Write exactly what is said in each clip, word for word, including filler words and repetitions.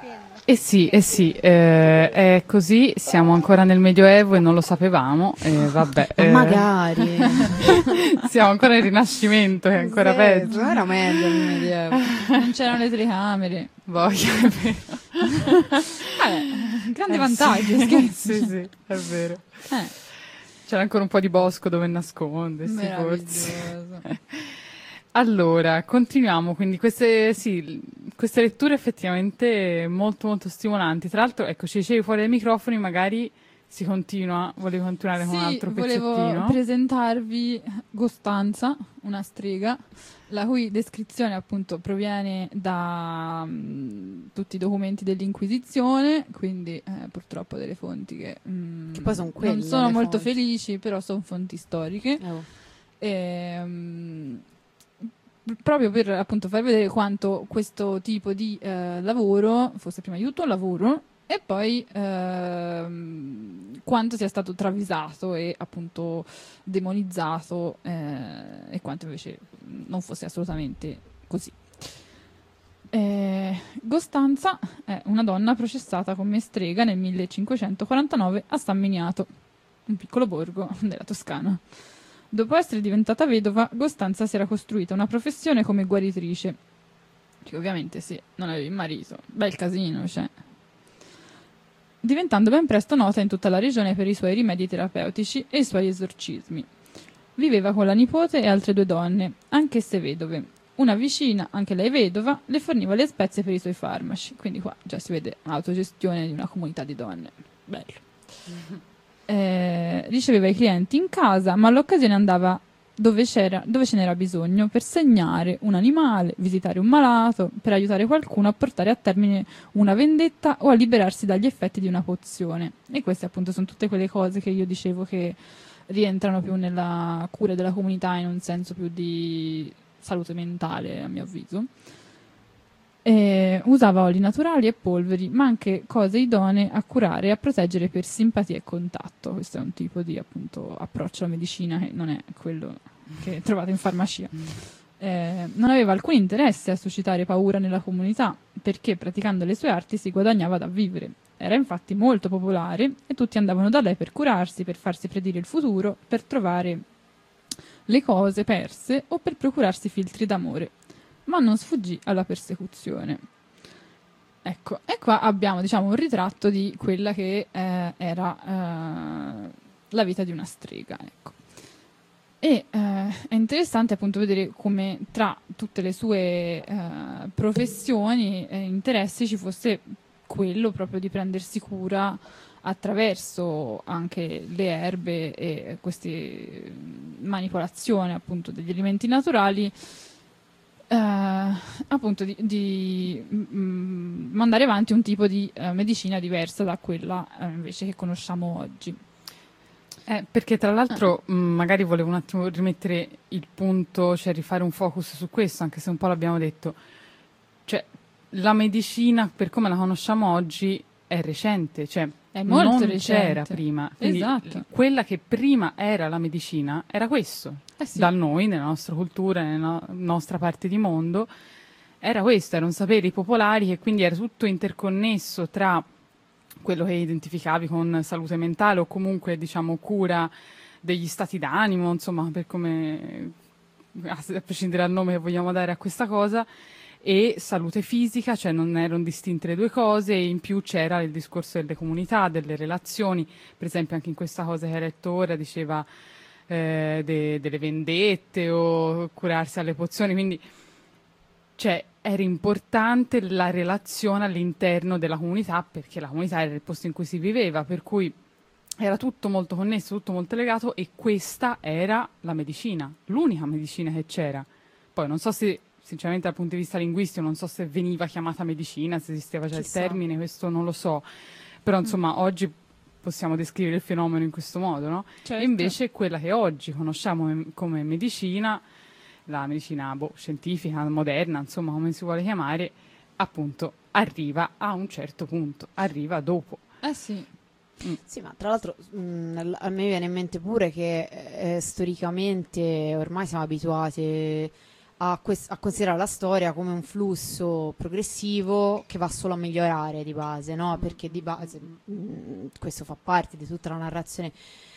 Eh sì, eh sì, eh, è così, siamo ancora nel Medioevo e non lo sapevamo, eh, vabbè. Ma eh, magari. siamo ancora nel Rinascimento, è ancora Sì, peggio. era meglio il Medioevo. Non c'erano le telecamere. Voglia, è vero. Vabbè, grandi Eh, vantaggi, sì, scherzi. sì, sì, è vero. Eh, C'era ancora un po' di bosco dove nascondersi, forse. meraviglioso. Allora, continuiamo, quindi queste, sì, queste letture effettivamente molto molto stimolanti. Tra l'altro, ecco, ci dicevi fuori dai microfoni, magari si continua, volevi continuare con un Sì, altro volevo pezzettino? presentarvi Costanza, una strega, la cui descrizione appunto proviene da mh, tutti i documenti dell'Inquisizione, quindi eh, purtroppo delle fonti che, mh, Che poi son quelle non sono le molto fonti. felici, però sono fonti storiche. Oh. E, mh, proprio per appunto far vedere quanto questo tipo di eh, lavoro fosse prima di tutto un lavoro e poi ehm, quanto sia stato travisato e appunto demonizzato eh, e quanto invece non fosse assolutamente così. Eh, Costanza è una donna processata come strega nel millecinquecentoquarantanove a San Miniato, un piccolo borgo della Toscana. Dopo essere diventata vedova, Costanza si era costruita una professione come guaritrice. Che ovviamente sì, non avevi marito. Bel casino, cioè. Diventando ben presto nota in tutta la regione per i suoi rimedi terapeutici e i suoi esorcismi. Viveva con la nipote e altre due donne, anch'esse vedove. Una vicina, anche lei vedova, le forniva le spezie per i suoi farmaci. Quindi qua già si vede l'autogestione di una comunità di donne. Bello. Eh, riceveva i clienti in casa, ma all'occasione andava dove, c'era, dove ce n'era bisogno per segnare un animale, visitare un malato, per aiutare qualcuno a portare a termine una vendetta o a liberarsi dagli effetti di una pozione. E queste appunto sono tutte quelle cose che io dicevo che rientrano più nella cura della comunità in un senso più di salute mentale, a mio avviso. Eh, usava oli naturali e polveri, ma anche cose idonee a curare e a proteggere per simpatia e contatto. Questo è un tipo di appunto approccio alla medicina che non è quello che trovate in farmacia. Eh, non aveva alcun interesse a suscitare paura nella comunità, perché praticando le sue arti si guadagnava da vivere. Era infatti molto popolare e tutti andavano da lei per curarsi, per farsi predire il futuro, per trovare le cose perse o per procurarsi filtri d'amore. Ma non sfuggì alla persecuzione. Ecco, e qua abbiamo, diciamo, un ritratto di quella che eh, era eh, la vita di una strega, ecco. E eh, è interessante appunto vedere come tra tutte le sue eh, professioni e interessi ci fosse quello proprio di prendersi cura attraverso anche le erbe e queste manipolazioni appunto degli alimenti naturali. Uh, appunto di, di mm, mandare avanti un tipo di uh, medicina diversa da quella uh, invece che conosciamo oggi. Eh, perché tra l'altro mh, magari volevo un attimo rimettere il punto, cioè rifare un focus su questo, anche se un po' l'abbiamo detto. Cioè, la medicina, per come la conosciamo oggi, è recente, cioè È molto non recente. c'era prima. Quindi Esatto. quella che prima era la medicina era questo. Eh sì. Da noi, nella nostra cultura, nella nostra parte di mondo, era questo, erano saperi popolari e quindi era tutto interconnesso tra quello che identificavi con salute mentale o comunque, diciamo, cura degli stati d'animo, insomma, per come, a prescindere dal nome che vogliamo dare a questa cosa, e salute fisica, cioè non erano distinte le due cose, e in più c'era il discorso delle comunità, delle relazioni, per esempio anche in questa cosa che hai letto ora diceva eh, de, delle vendette o curarsi alle pozioni, quindi cioè era importante la relazione all'interno della comunità, perché la comunità era il posto in cui si viveva, per cui era tutto molto connesso, tutto molto legato, e questa era la medicina, l'unica medicina che c'era. Poi non so se, sinceramente dal punto di vista linguistico, non so se veniva chiamata medicina, se esisteva già Chissà. il termine, questo non lo so, però insomma mm. oggi possiamo descrivere il fenomeno in questo modo, no? Certo. E invece quella che oggi conosciamo come medicina, la medicina boh, scientifica, moderna, insomma come si vuole chiamare, appunto arriva a un certo punto, arriva dopo. Eh sì. Mm. Sì, ma tra l'altro mh, a me viene in mente pure che eh, storicamente ormai siamo abituati a, quest- a considerare la storia come un flusso progressivo che va solo a migliorare di base, no? Perché di base mh, questo fa parte di tutta la narrazione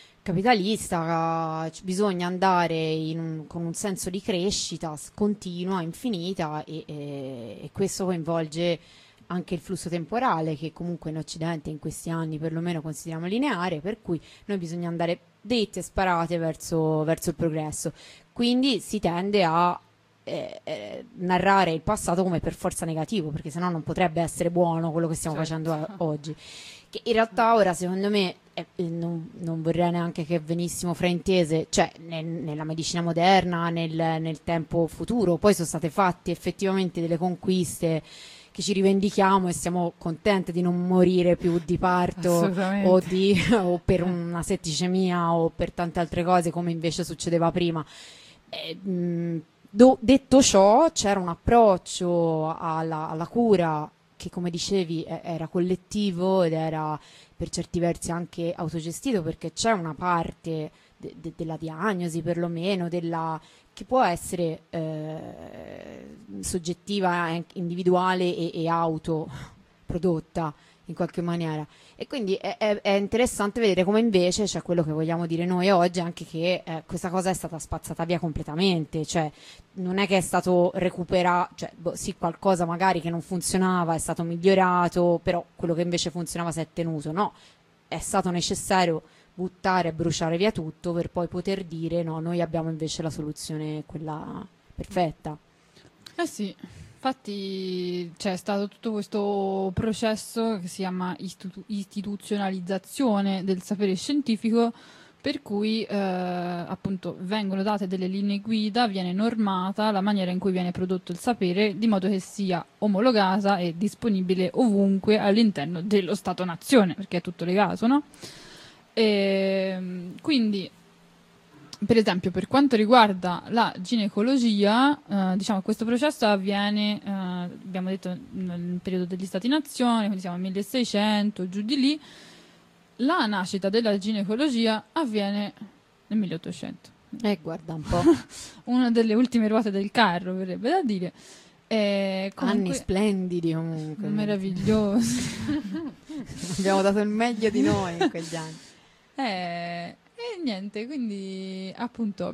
capitalista, c- bisogna andare in un- con un senso di crescita s- continua, infinita e, e- e questo coinvolge anche il flusso temporale che comunque in Occidente in questi anni perlomeno consideriamo lineare, per cui noi bisogna andare dritte e sparate verso, verso il progresso. Quindi si tende a eh, eh, narrare il passato come per forza negativo, perché sennò non potrebbe essere buono quello che stiamo Certo. facendo a- oggi. Che in realtà ora secondo me eh, eh, non, non vorrei neanche che venissimo fraintese, cioè nel- nella medicina moderna, nel, nel tempo futuro, poi sono state fatte effettivamente delle conquiste che ci rivendichiamo e siamo contenti di non morire più di parto Assolutamente. o, di, o per una setticemia o per tante altre cose come invece succedeva prima. Eh, mh, do- detto ciò, c'era un approccio alla, alla cura che, come dicevi, eh, era collettivo ed era per certi versi anche autogestito, perché c'è una parte de- de- della diagnosi, perlomeno, della, che può essere eh, soggettiva, eh, individuale e, e autoprodotta in qualche maniera. E quindi è, è- è interessante vedere come invece c'è quello che vogliamo dire noi oggi, anche che eh, questa cosa è stata spazzata via completamente, cioè non è che è stato recuperato, cioè boh, sì, qualcosa magari che non funzionava è stato migliorato, però quello che invece funzionava si è tenuto, no, è stato necessario buttare e bruciare via tutto per poi poter dire no, noi abbiamo invece la soluzione, quella perfetta. Eh sì, infatti c'è stato tutto questo processo che si chiama istitu- istituzionalizzazione del sapere scientifico, per cui eh, appunto vengono date delle linee guida, viene normata la maniera in cui viene prodotto il sapere, di modo che sia omologata e disponibile ovunque all'interno dello Stato-nazione, perché è tutto legato, no? E, quindi, per esempio, per quanto riguarda la ginecologia, eh, diciamo che questo processo avviene, eh, abbiamo detto, nel periodo degli Stati-nazione, quindi siamo al milleseicento, giù di lì. La nascita della ginecologia avviene nel milleottocento. E guarda un po', Una delle ultime ruote del carro, verrebbe da dire. E anni comunque, splendidi comunque. meravigliosi. Abbiamo dato il meglio di noi in quegli anni. Eh, e niente, quindi appunto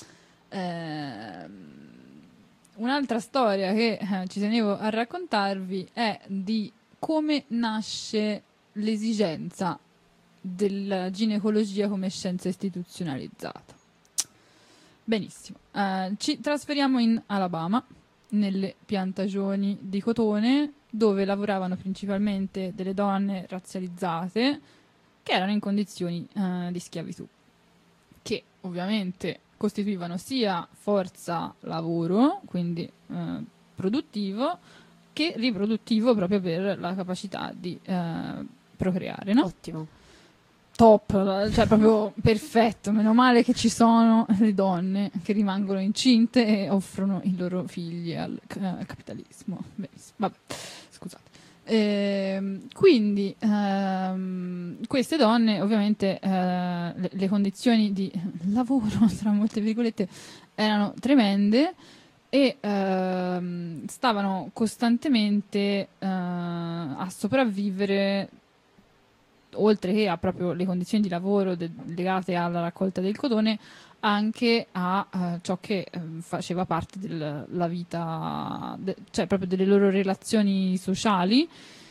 ehm, un'altra storia che eh, ci tenevo a raccontarvi è di come nasce l'esigenza della ginecologia come scienza istituzionalizzata. Benissimo, eh, ci trasferiamo in Alabama, nelle piantagioni di cotone, dove lavoravano principalmente delle donne razzializzate che erano in condizioni eh, di schiavitù, che ovviamente costituivano sia forza lavoro, quindi eh, produttivo, che riproduttivo proprio per la capacità di eh, procreare, no? Ottimo. Top, cioè proprio perfetto, meno male che ci sono le donne che rimangono incinte e offrono i loro figli al eh, capitalismo. Benissimo. Vabbè, scusate. Ehm, quindi ehm, queste donne ovviamente eh, le, le condizioni di lavoro, tra molte virgolette, erano tremende e ehm, stavano costantemente eh, a sopravvivere, oltre che a proprio le condizioni di lavoro de- legate alla raccolta del cotone, anche a eh, ciò che eh, faceva parte della vita, de- cioè proprio delle loro relazioni sociali,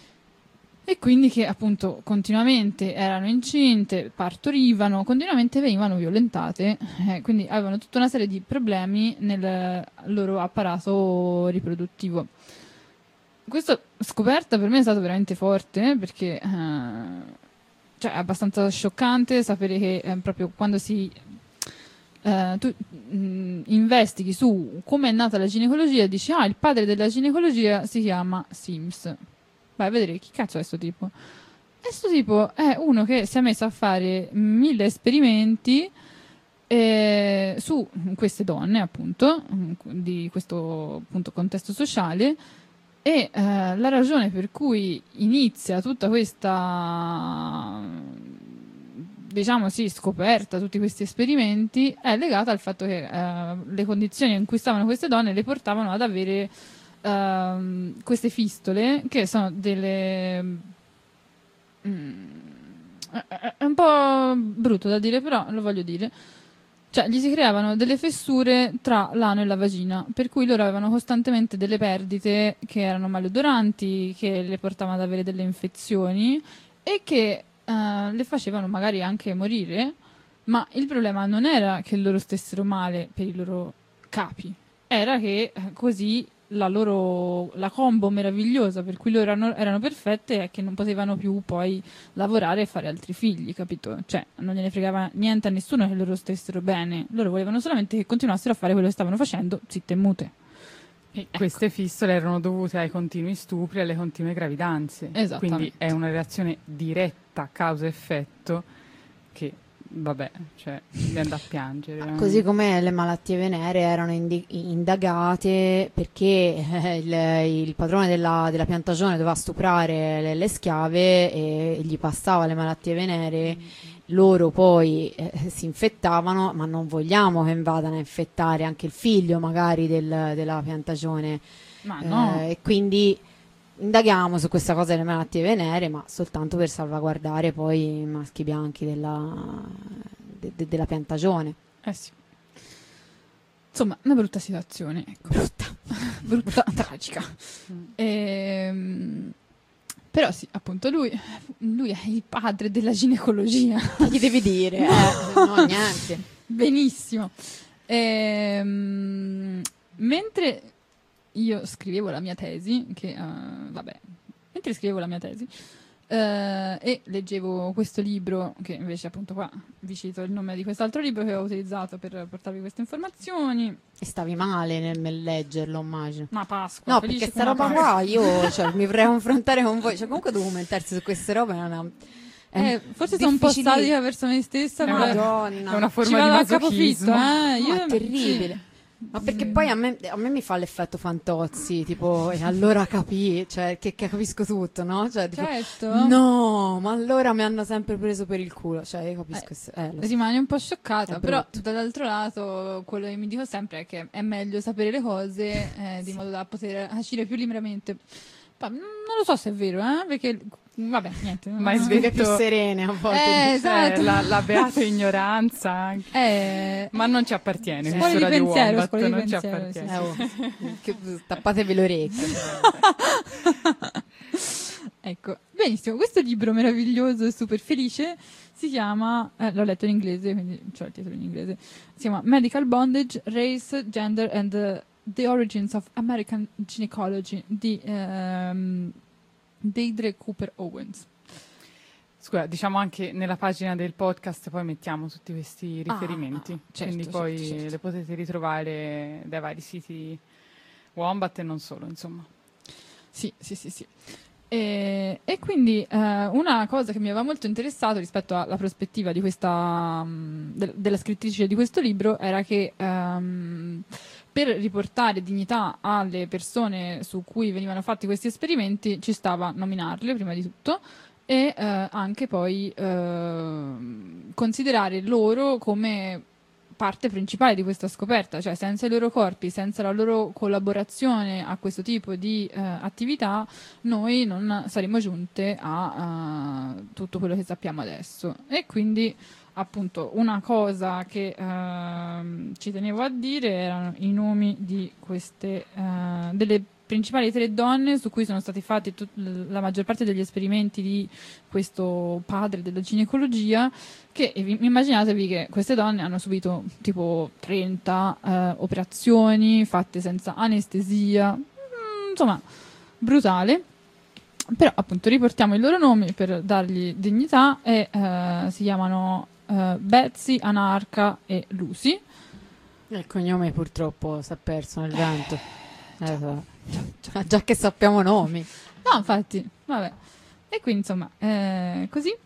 e quindi che appunto continuamente erano incinte, partorivano, continuamente venivano violentate, eh, quindi avevano tutta una serie di problemi nel loro apparato riproduttivo. Questa scoperta per me è stata veramente forte, perché eh, cioè, è abbastanza scioccante sapere che eh, proprio quando si eh, tu mh, investighi su come è nata la ginecologia, dici ah, il padre della ginecologia si chiama Sims. Vai a vedere chi cazzo è sto tipo. E sto tipo è uno che si è messo a fare mille esperimenti eh, su queste donne, appunto, di questo appunto contesto sociale. E eh, la ragione per cui inizia tutta questa, diciamo sì, scoperta tutti questi esperimenti è legata al fatto che eh, le condizioni in cui stavano queste donne le portavano ad avere ehm, queste fistole, che sono delle... Mm, è un po' brutto da dire, però lo voglio dire. Cioè, gli si creavano delle fessure tra l'ano e la vagina, per cui loro avevano costantemente delle perdite che erano maleodoranti, che le portavano ad avere delle infezioni e che eh, le facevano magari anche morire, ma il problema non era che loro stessero male per i loro capi, era che eh, così la loro la combo meravigliosa per cui loro erano, erano perfette è che non potevano più poi lavorare e fare altri figli, capito? Cioè, non gliene fregava niente a nessuno che loro stessero bene, loro volevano solamente che continuassero a fare quello che stavano facendo, zitte e mute. E ecco. Queste fistole erano dovute ai continui stupri e alle continue gravidanze. Esattamente. Quindi è una relazione diretta causa-effetto che, vabbè, cioè, mi viene da piangere. Così come le malattie venere erano indi- indagate perché eh, il, il padrone della, della piantagione doveva stuprare le, le schiave e gli passava le malattie venere, loro poi eh, si infettavano, ma non vogliamo che vadano a infettare anche il figlio magari del- della piantagione. Ma no, Eh, e quindi indaghiamo su questa cosa delle malattie venere, ma soltanto per salvaguardare poi i maschi bianchi della, de- de- della piantagione. eh sì. Insomma, una brutta situazione, ecco. Brutta. brutta, tragica. Ehm, però sì, appunto, lui, lui è il padre della ginecologia. Che gli devi dire? Eh, no, niente. Benissimo. Ehm, mentre io scrivevo la mia tesi, che eh, vabbè, mentre scrivevo la mia tesi eh, e leggevo questo libro, che invece appunto qua vi cito il nome di quest'altro libro che ho utilizzato per portarvi queste informazioni. E stavi male nel, nel leggerlo, immagino. Una Pasqua. No, felice perché sta come una roba Pasqua. qua io cioè, mi vorrei confrontare con voi. Cioè, comunque documentarsi su queste robe è una... è Eh, forse sono un po' difficilissimo. statica verso me stessa, È ma una- Madonna. È una ci forma vado di a capofitto, masochismo. eh? No, Io, è terribile. sì. Ma perché poi a me, a me mi fa l'effetto Fantozzi, tipo, e allora capì, cioè, che, che capisco tutto, no? Cioè, tipo, Certo. no, ma allora mi hanno sempre preso per il culo, cioè, io capisco, Eh, se- eh, lo so. Rimani un po' scioccata, È però brutto. dall'altro lato quello che mi dico sempre è che è meglio sapere le cose eh, di modo da poter agire più liberamente. Ma non lo so se è vero, eh? Perché vabbè, niente. Ma è non- sveglia Più serene a volte. Eh, Cioè, esatto. la, la beata ignoranza anche. Eh, Ma non ci appartiene, Scuole questo di Radio pensiero, Wombat scuole di non ci pensiero, appartiene. Eh, oh, che- tappatevi le orecchie. ecco, benissimo. Questo libro meraviglioso e super felice si chiama, eh, l'ho letto in inglese, quindi c'ho il titolo in inglese. Si chiama Medical Bondage, Race, Gender and the, the Origins of American Gynecology di ehm, Deirdre Cooper Owens. Scusa, diciamo anche nella pagina del podcast poi mettiamo tutti questi Ah, riferimenti, ah, certo, quindi certo, poi certo. le potete ritrovare dai vari siti Wombat e non solo, insomma. Sì, sì, sì, sì. E, e quindi eh, una cosa che mi aveva molto interessato rispetto alla prospettiva di questa, mh, del- della scrittrice di questo libro era che ehm, per riportare dignità alle persone su cui venivano fatti questi esperimenti ci stava nominarle prima di tutto e eh, anche poi ehm, considerare loro come parte principale di questa scoperta, cioè senza i loro corpi, senza la loro collaborazione a questo tipo di eh, attività, noi non saremmo giunte a eh, tutto quello che sappiamo adesso. E quindi, appunto, una cosa che ehm, ci tenevo a dire erano i nomi di queste eh, delle principali tre donne su cui sono stati fatti tut- la maggior parte degli esperimenti di questo padre della ginecologia, che vi- immaginatevi che queste donne hanno subito tipo trenta eh, operazioni fatte senza anestesia, mm, insomma brutale, però appunto riportiamo i loro nomi per dargli dignità e eh, si chiamano eh, Betsy, Anarca e Lucy. Il cognome purtroppo si è perso nel vento. Eh, so. Già che sappiamo nomi. No, infatti, vabbè. E quindi, insomma, eh, così.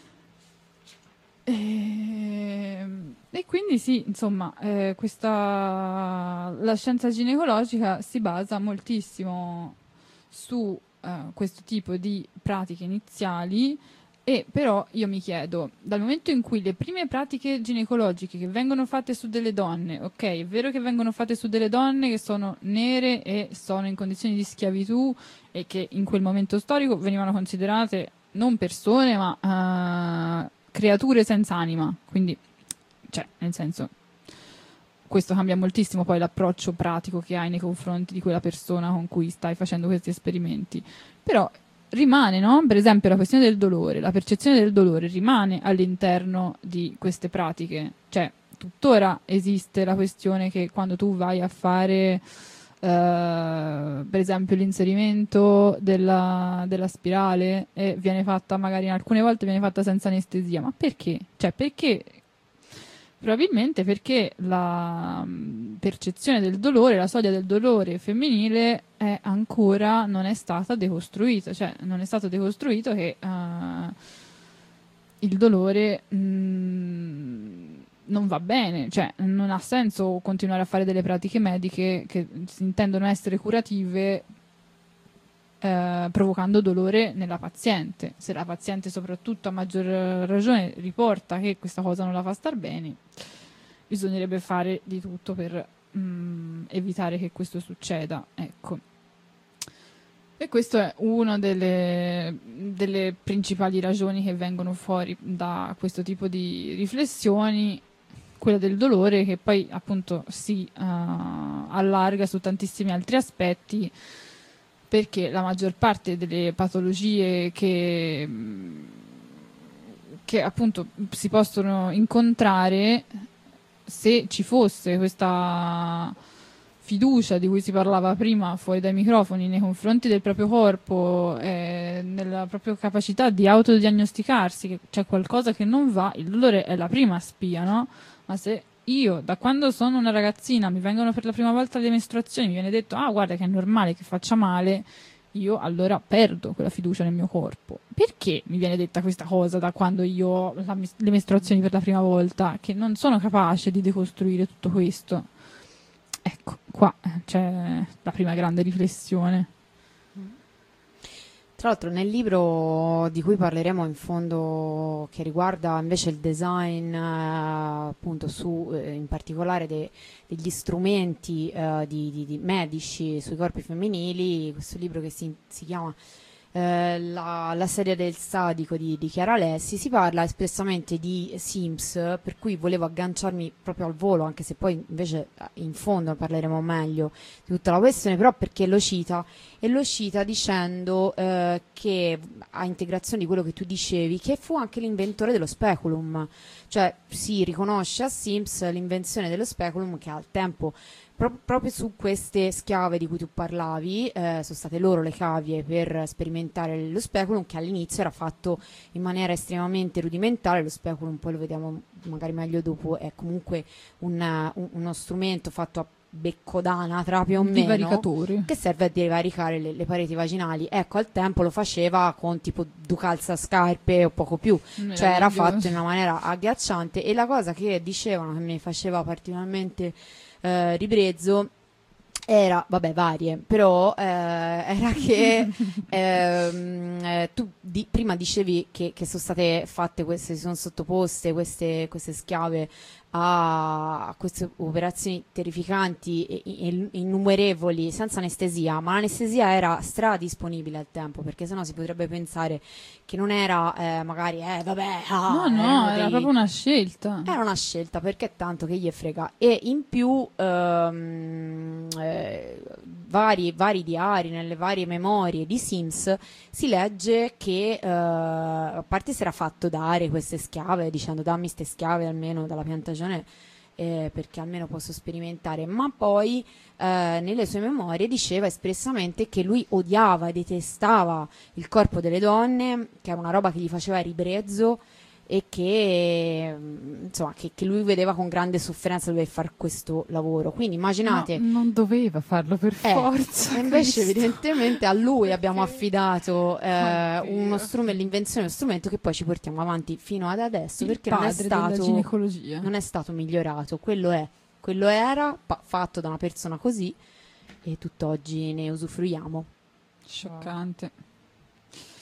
E, e quindi sì, insomma, eh, questa la scienza ginecologica si basa moltissimo su eh, questo tipo di pratiche iniziali E però io mi chiedo, dal momento in cui le prime pratiche ginecologiche che vengono fatte su delle donne, ok, è vero che vengono fatte su delle donne che sono nere e sono in condizioni di schiavitù e che in quel momento storico venivano considerate non persone ma uh, creature senza anima, quindi, cioè, nel senso, questo cambia moltissimo poi l'approccio pratico che hai nei confronti di quella persona con cui stai facendo questi esperimenti. Però rimane, no? Per esempio la questione del dolore, la percezione del dolore rimane all'interno di queste pratiche. Cioè, tuttora esiste la questione che quando tu vai a fare, eh, per esempio, l'inserimento della, della spirale e viene fatta magari, in alcune volte viene fatta senza anestesia. Ma perché? Cioè, perché? Probabilmente perché la mh, percezione del dolore, la soglia del dolore femminile è ancora non è stata decostruita, cioè non è stato decostruito che uh, il dolore mh, non va bene, cioè non ha senso continuare a fare delle pratiche mediche che si intendono essere curative eh, provocando dolore nella paziente. Se la paziente soprattutto a maggior ragione riporta che questa cosa non la fa star bene, bisognerebbe fare di tutto per mh, evitare che questo succeda, ecco. E questa è una delle, delle principali ragioni che vengono fuori da questo tipo di riflessioni, quella del dolore, che poi appunto si uh, allarga su tantissimi altri aspetti, perché la maggior parte delle patologie che, che appunto si possono incontrare, se ci fosse questa fiducia di cui si parlava prima fuori dai microfoni nei confronti del proprio corpo, eh, nella propria capacità di autodiagnosticarsi che c'è qualcosa che non va, il dolore è la prima spia, no? Ma se io da quando sono una ragazzina mi vengono per la prima volta le mestruazioni, mi viene detto ah guarda che è normale che faccia male, io allora perdo quella fiducia nel mio corpo. Perché mi viene detta questa cosa da quando io ho la, le mestruazioni per la prima volta, che non sono capace di decostruire tutto questo? Ecco, qua c'è la prima grande riflessione. Tra l'altro nel libro di cui parleremo in fondo, che riguarda invece il design, eh, appunto su, eh, in particolare de, degli strumenti eh, di, di, di medici sui corpi femminili, questo libro che si, si chiama eh, la, la serie del sadico di, di Chiara Alessi, si parla espressamente di Sims, per cui volevo agganciarmi proprio al volo, anche se poi invece in fondo parleremo meglio di tutta la questione, però perché lo cita e lo cita dicendo eh, che a integrazione di quello che tu dicevi, che fu anche l'inventore dello speculum, cioè si riconosce a Sims l'invenzione dello speculum, che al tempo pro- proprio su queste schiave di cui tu parlavi eh, sono state loro le cavie per sperimentare lo speculum, che all'inizio era fatto in maniera estremamente rudimentale. Lo speculum, poi lo vediamo magari meglio dopo, è comunque un, un, uno strumento fatto a becco d'anatra più o meno, che serve a divaricare le, le pareti vaginali. Ecco, al tempo lo faceva con tipo due calzascarpe o poco più, cioè era fatto in una maniera agghiacciante. E la cosa che dicevano che mi faceva particolarmente eh, ribrezzo era, vabbè, varie, però eh, era che ehm, eh, tu di, prima dicevi che, che sono state fatte queste, si sono sottoposte queste, queste schiave a queste operazioni terrificanti e, e innumerevoli senza anestesia, ma l'anestesia era stradisponibile al tempo, perché sennò si potrebbe pensare che non era eh, magari eh vabbè ah, no no era dei... proprio una scelta era una scelta, perché tanto che gli frega. E in più ehm, eh, vari, vari diari, nelle varie memorie di Sims si legge che eh, a parte si era fatto dare queste schiave dicendo dammi ste schiave almeno dalla piantagione eh, perché almeno posso sperimentare, ma poi eh, nelle sue memorie diceva espressamente che lui odiava e detestava il corpo delle donne, che era una roba che gli faceva ribrezzo e che insomma che, che lui vedeva con grande sofferenza dover fare questo lavoro. Quindi immaginate, no, non doveva farlo per eh, forza, invece questo. Evidentemente a lui abbiamo affidato eh, uno strumento, l'invenzione di uno strumento che poi ci portiamo avanti fino ad adesso, il perché non è stato ginecologia. non è stato migliorato. Quello è, quello era pa- fatto da una persona così e tutt'oggi ne usufruiamo. Scioccante.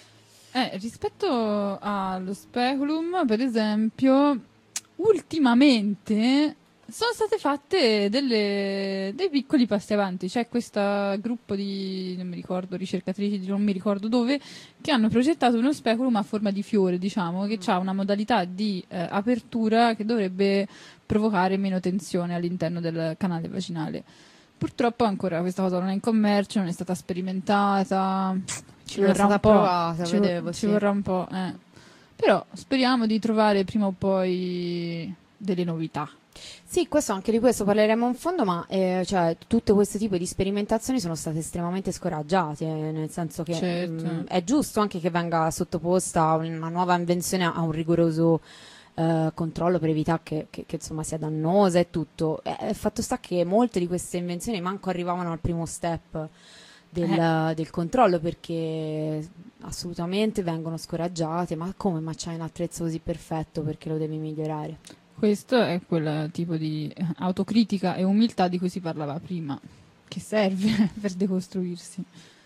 Eh, rispetto allo speculum, per esempio, ultimamente sono state fatte delle, dei piccoli passi avanti. C'è questo gruppo di, non mi ricordo, ricercatrici di non mi ricordo dove, che hanno progettato uno speculum a forma di fiore, diciamo, che ha una modalità di eh, apertura che dovrebbe provocare meno tensione all'interno del canale vaginale. Purtroppo ancora questa cosa non è in commercio, non è stata sperimentata, ci Non è vorrà stata un po', provata, ci, vo- vedevo, ci sì. vorrà un po', eh. Però speriamo di trovare prima o poi delle novità. Sì, questo, anche di questo parleremo in fondo, ma eh, cioè, tutte queste tipi di sperimentazioni sono state estremamente scoraggiate, eh, nel senso che Certo. mh, è giusto anche che venga sottoposta una nuova invenzione a un rigoroso eh, controllo per evitare che, che- che, insomma sia dannosa e tutto. Eh, il fatto sta che molte di queste invenzioni manco arrivavano al primo step del, del controllo, perché assolutamente vengono scoraggiate. Ma come? Ma c'hai un attrezzo così perfetto, perché lo devi migliorare? Questo è quel tipo di eh, autocritica e umiltà di cui si parlava prima, che serve per decostruirsi.